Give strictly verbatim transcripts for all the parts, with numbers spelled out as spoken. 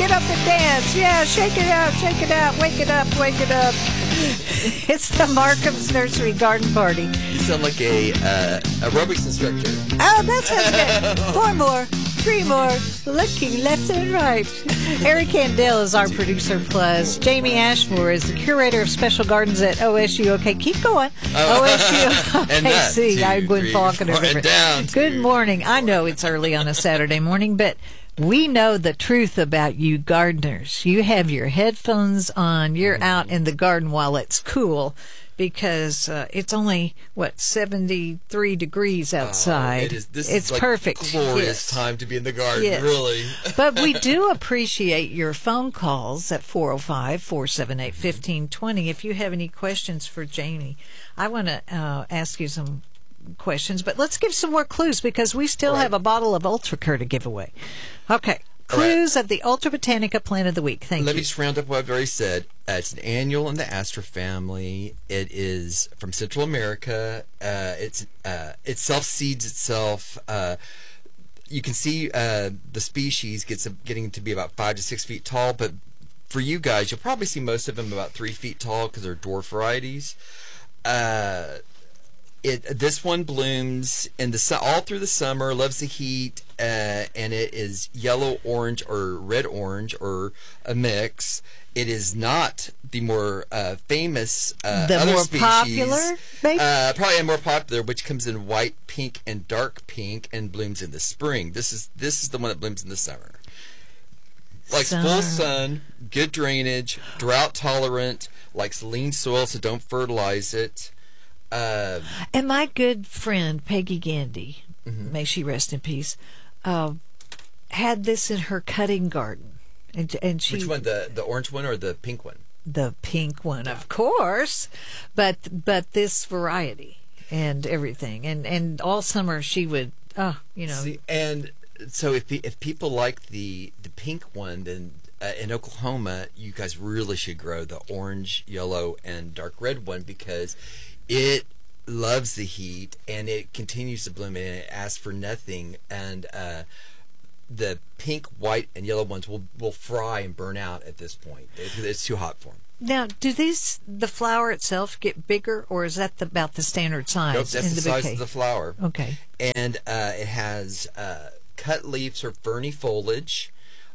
get up and dance. Yeah, shake it out, shake it out, wake it up, wake it up. It's the Markham's Nursery Garden Party. You sound like a uh, aerobics instructor. Oh, that sounds good. Four more, three more, looking left and right. Eric Candell is our producer, plus Jamie Ashmore is the curator of special gardens at O S U. Okay, keep going. Oh. O S U. Okay, And that, see, two, I'm Gwen three, Faulkner. four, and down, Good two. morning. I know it's early on a Saturday morning, but we know the truth about you gardeners. You have your headphones on. You're out in the garden while it's cool because uh, it's only, what, seventy-three degrees outside. Oh, it is, this it's is like perfect. glorious Yes. time to be in the garden, Yes. really. But we do appreciate your phone calls at four oh five, four seven eight, one five two zero. If you have any questions for Jamie, I want to uh, ask you some questions, but let's give some more clues because we still Right. have a bottle of Ultracur to give away. Okay. All right. Clues of the Ultra Botanica plant of the week. Thank Let you. me just round up what I've already said. Uh, it's an annual in the Aster family. It is from Central America. Uh, it's uh, it self seeds itself. Uh, you can see uh, the species gets getting to be about five to six feet tall. But for you guys, you'll probably see most of them about three feet tall because they're dwarf varieties. Uh, It this one blooms in the su- all through the summer, loves the heat, uh, and it is yellow, orange, or red orange, or a mix. It is not the more uh, famous uh, The other more species, popular, maybe? uh, probably a more popular, which comes in white, pink, and dark pink, and blooms in the spring. This is this is the one that blooms in the summer. Likes Summer. full sun, good drainage, drought tolerant, likes lean soil, so don't fertilize it. Uh, And my good friend, Peggy Gandy, Mm-hmm. may she rest in peace, uh, had this in her cutting garden. And, and she, Which one, the the orange one or the pink one? The pink one, of course, but but this variety and everything, and and all summer she would, oh, you know, See, and so if pe- if people like the the pink one, then uh, in Oklahoma, you guys really should grow the orange, yellow, and dark red one because it loves the heat and it continues to bloom and it asks for nothing. And uh, the pink, white, and yellow ones will will fry and burn out at this point. It, it's too hot for them. Now, do these the flower itself get bigger, or is that the, about the standard size? Nope, that's in the, the size bouquet? of the flower. Okay. And uh, it has uh, cut leaves or ferny foliage.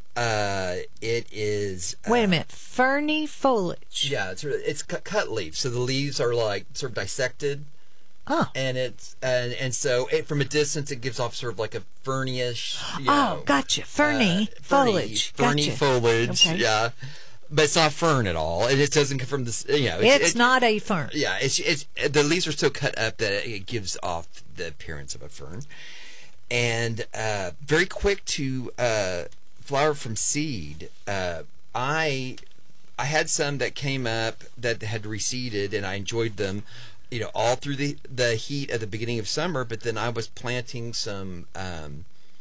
Uh, it is. Uh, Wait a minute, ferny foliage. Yeah, it's it's cut, cut leaves, so the leaves are like sort of dissected, Oh. and it's and and so it, from a distance it gives off sort of like a fernyish. You Oh, know, gotcha. Ferny uh, foliage. ferny, ferny Gotcha. foliage. Okay. Yeah, but it's not fern at all. It just doesn't come from this. You know, It's it- not a fern. Yeah, it's it's the leaves are so cut up that it gives off the appearance of a fern, and uh, very quick to uh, flower from seed. Uh, I I had some that came up that had receded, and I enjoyed them, you know, all through the the heat at the beginning of summer. But then I was planting some um,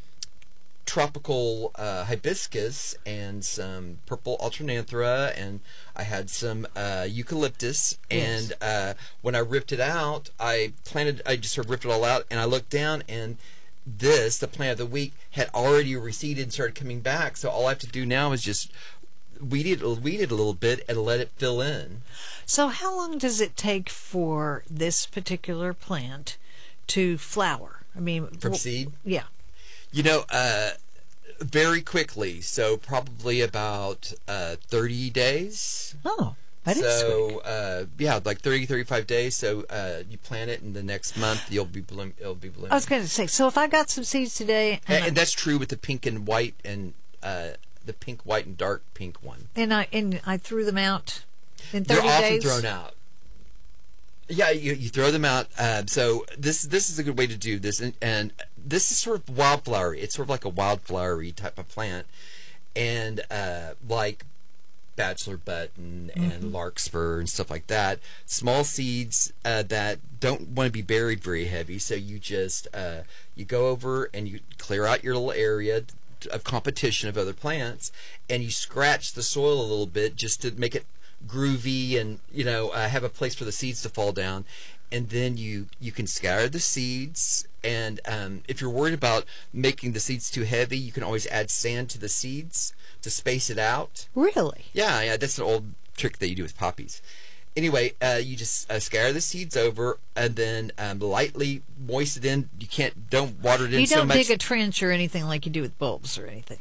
tropical uh, hibiscus and some purple alternanthera, and I had some uh, eucalyptus. Yes. And uh, when I ripped it out, I planted. I just sort of ripped it all out, and I looked down, and this, the plant of the week, had already receded and started coming back. So all I have to do now is just weed it, weed it a little bit and let it fill in. So how long does it take for this particular plant to flower? I mean, From w- seed? Yeah. You know, uh, very quickly. So probably about uh, thirty days. Oh, that is quick. so uh, yeah, like thirty, thirty-five days. So uh, you plant it, and the next month you'll be bloom. It'll be blooming. I was going to say, so if I got some seeds today, and, and, and that's true with the pink and white and uh, the pink, white, and dark pink one. I, and I and I threw them out in They're thirty often days. thrown out. Yeah, you, you throw them out. Uh, so this this is a good way to do this, and, and this is sort of wildflowery. It's sort of like a wildflowery type of plant, and uh, like bachelor button and Mm-hmm. larkspur and stuff like that. Small seeds uh, that don't want to be buried very heavy, so you just uh, you go over and you clear out your little area of competition of other plants, and you scratch the soil a little bit just to make it groovy and, you know, uh, have a place for the seeds to fall down. and then you you can scatter the seeds. And um, if you're worried about making the seeds too heavy, you can always add sand to the seeds to space it out. Really? Yeah, yeah, that's an old trick that you do with poppies. Anyway, uh, you just uh, scatter the seeds over, and then um, lightly moist it in. You can't don't water it in You so don't much. dig a trench or anything like you do with bulbs or anything.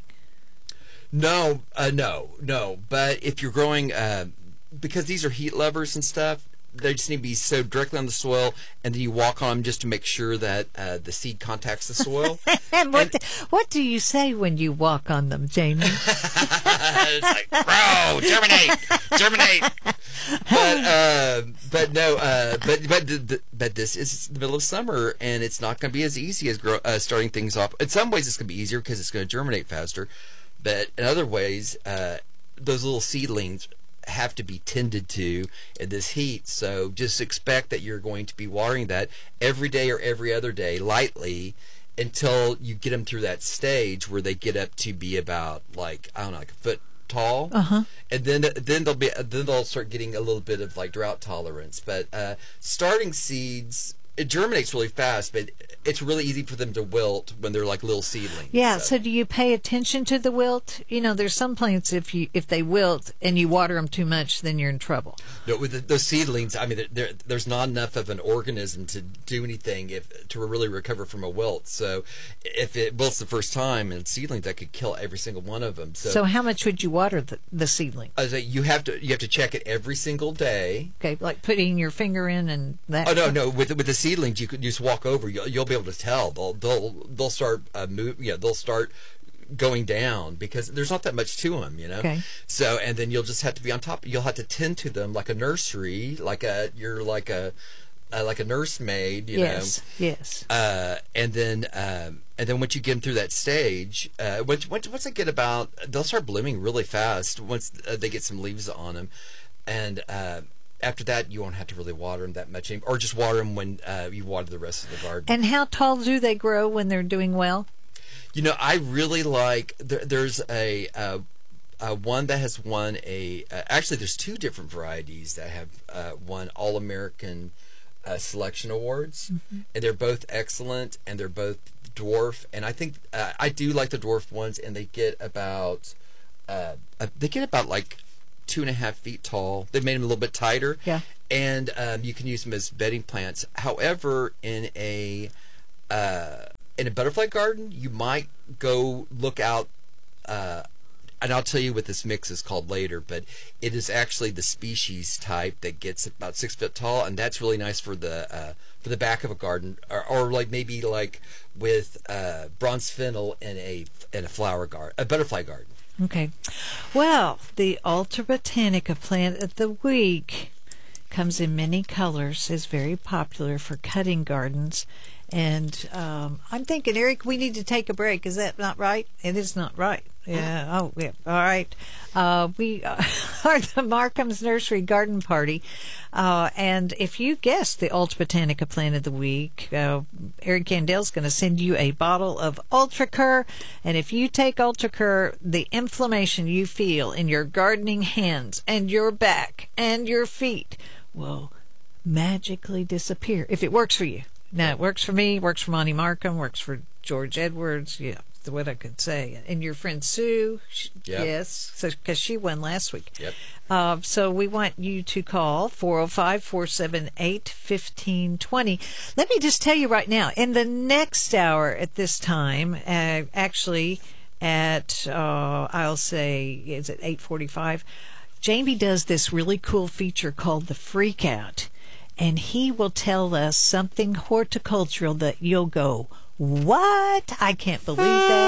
No, uh, no, no. But if you're growing, uh, because these are heat lovers and stuff, they just need to be sowed directly on the soil, and then you walk on them just to make sure that uh, the seed contacts the soil. And what And- do, what do you say when you walk on them, Jamie? It's like, grow, germinate, germinate. But uh, but no, uh, but but the, the, but this is the middle of summer, and it's not going to be as easy as grow, uh, starting things off. In some ways, it's going to be easier because it's going to germinate faster. But in other ways, uh, those little seedlings have to be tended to in this heat. So just expect that you're going to be watering that every day or every other day lightly until you get them through that stage where they get up to be about like I don't know, like a foot tall. Uh-huh. And then then they'll be then they'll start getting a little bit of like drought tolerance. But uh, starting seeds, it germinates really fast, but it's really easy for them to wilt when they're like little seedlings. Yeah, so do you pay attention to the wilt? You know, there's some plants, if you if they wilt and you water them too much, then you're in trouble. No, with the, those seedlings, I mean, there, there, there's not enough of an organism to do anything if to really recover from a wilt. So if it wilts the first time and seedlings, that could kill every single one of them. So, So how much would you water the, the seedling? I was like, you have to you have to check it every single day. Okay, like putting your finger in and that. Oh no, no, with with the seedlings, you could just walk over. You'll, you'll be able to tell. They'll they'll they'll start uh, move. Yeah, they'll start going down because there's not that much to them, you know. Okay. So and then you'll just have to be on top. You'll have to tend to them like a nursery, like a you're like a uh, like a nursemaid, you yes, know. yes. Uh, and then um, and then once you get them through that stage, uh, once once once they get about, they'll start blooming really fast once uh, they get some leaves on them, and. Uh, After that, you won't have to really water them that much anymore, or just water them when uh, you water the rest of the garden. And how tall do they grow when they're doing well? You know, I really like. There, there's a uh, uh, one that has won a. Uh, actually, there's two different varieties that have uh, won All American uh, Selection Awards, mm-hmm. and they're both excellent, and they're both dwarf. And I think uh, I do like the dwarf ones, and they get about. Uh, uh, they get about like. Two and a half feet tall. They made them a little bit tighter, yeah. And um, you can use them as bedding plants. However, in a uh, in a butterfly garden, you might go look out. Uh, and I'll tell you what this mix is called later. But it is actually the species type that gets about six foot tall, and that's really nice for the uh, for the back of a garden, or, or like maybe like with uh, bronze fennel in a in a flower garden, a butterfly garden. Okay. Well, the Ultra Botanica plant of the week comes in many colors, is very popular for cutting gardens. And um, I'm thinking, Eric, we need to take a break. Is that not right? It is not right. Yeah. Oh, yeah. All right. Uh, we uh, are the Markham's Nursery Garden Party. Uh, and if you guessed the Ultra Botanica plant of the week, uh, Eric Candel's going to send you a bottle of UltraCur. And if you take UltraCur, the inflammation you feel in your gardening hands and your back and your feet will magically disappear if it works for you. Now, it works for me, works for Monty Markham, works for George Edwards, yeah, that's what I could say. And your friend Sue, she, yep. yes, because she won last week. Yep. Uh, so we want you to call four oh five, four seven eight, one five two oh. Let me just tell you right now, in the next hour at this time, uh, actually at, uh, I'll say, is it eight forty-five? Jamie does this really cool feature called the Freak Out. And he will tell us something horticultural that you'll go, what? I can't believe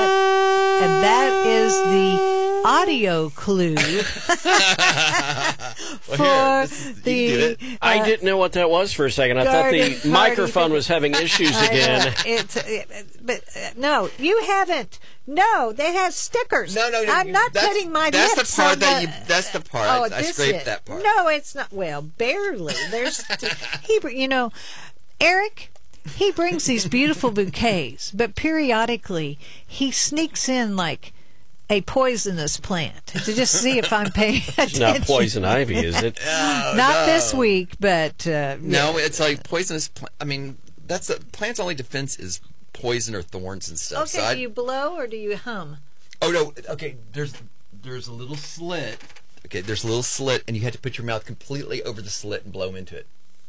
that. And that is the audio clue for well, here, is, the. Uh, I didn't know what that was for a second. I thought the microphone was having issues again. It's, it, but uh, no, you haven't. No, they have stickers. No, no, no. I'm not that's, putting my that's lips the part on that the, you. That's the part. Oh, I this scraped is, that part. No, it's not. Well, barely. There's he. You know, Eric. He brings these beautiful bouquets, but periodically he sneaks in like a poisonous plant to just see if I'm paying attention. Not poison ivy, is it? Oh, Not no. this week, but uh, No, it's like poisonous. Pl- I mean, that's a plant's only defense is poison or thorns and stuff. Okay, so I, do you blow or do you hum? oh no, okay. There's there's a little slit. Okay, there's a little slit, and you had to put your mouth completely over the slit and blow into it.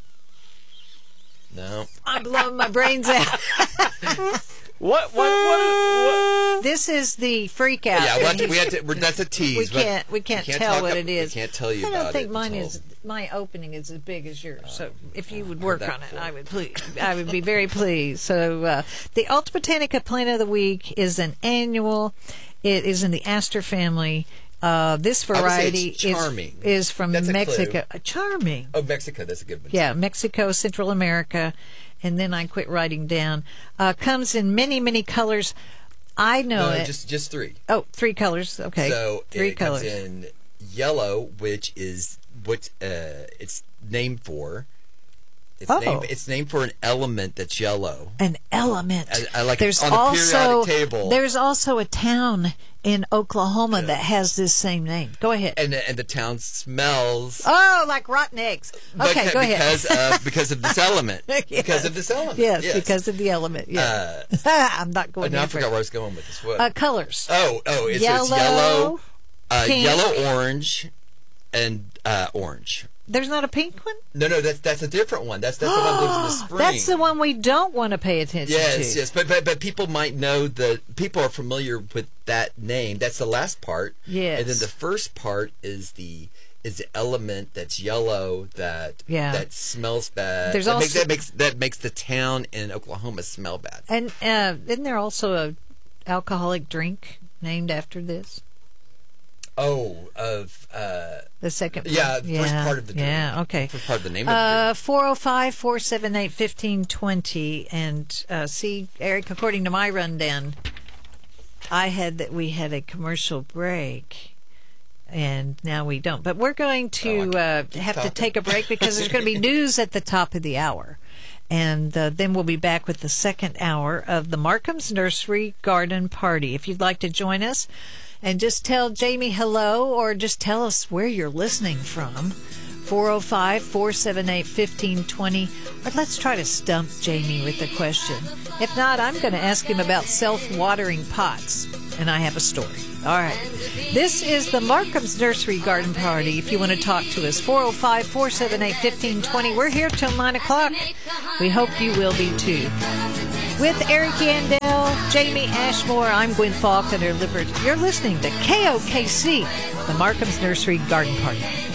No. I'm blowing my brains out. What? What? What? This is the freak out. Yeah, we had to, we had to, we're, that's a tease. We but can't. We can't, we can't tell talk what up- it is. We can't tell you I about don't think it mine until- is. My opening is as big as yours. So if you would heard work that on it, before. I would please. I would be very pleased. So uh, the Ultibotanica plant of the week is an annual. It is in the aster family. Uh, this would say variety it's is, charming. is from That's a Mexico. clue. Uh, charming. Oh, Mexico. That's a good one. Yeah, Mexico, Central America, and then I quit writing down. Uh, comes in many, many colors. I know No, it. just just three. Oh, three colors. Okay, So three it colors. comes in yellow, which is what uh, it's named for. It's Oh. named it's named for an element that's yellow. An element. I- I like it there's on the also periodic table. there's also a town in Oklahoma that has this same name. Go ahead. And the, and the town smells. Oh, like rotten eggs. Okay, beca- go ahead. because of because of this element. Because of this element. Yes, Yes, because of the element. Yeah. I'm not Oh, going. now I any forgot further. where I was going with this. What? Uh, colors. oh, oh, it's yellow, it's yellow, uh, pink. yellow, orange, and uh, orange. There's not a pink one. No, no, that's that's a different one. That's that's the one that lives in the spring. That's the one we don't want to pay attention Yes, to. yes, but, but but people might know that people are familiar with that name. That's the last part. Yes. And then the first part is the is the element that's yellow that Yeah. that smells bad. There's that makes, also- that makes that makes the town in Oklahoma smell bad. And uh, isn't there also a alcoholic drink named after this? Oh, of uh, The second part? yeah, the first part of the drink. Yeah, okay. First part of the name of Uh, the four oh five, four seven eight, one five two zero. And uh, see, Eric, according to my rundown, I had that we had a commercial break. And now we don't. But we're going to Oh, I uh, keep have to talking. take a break because there's going to be news at the top of the hour. And uh, then we'll be back with the second hour of the Markham's Nursery Garden Party. If you'd like to join us and just tell Jamie hello or just tell us where you're listening from, four oh five, four seven eight, one five two zero. Or let's try to stump Jamie with a question. If not, I'm going to ask him about self-watering pots. And I have a story. All right. This is the Markham's Nursery Garden Party. If you want to talk to us, four oh five, four seven eight, one five two zero. We're here till nine o'clock. We hope you will be too. With Eric Yandel, Jamie Ashmore, I'm Gwen Faulkner Lippert. You're listening to K O K C, the Markham's Nursery Garden Party.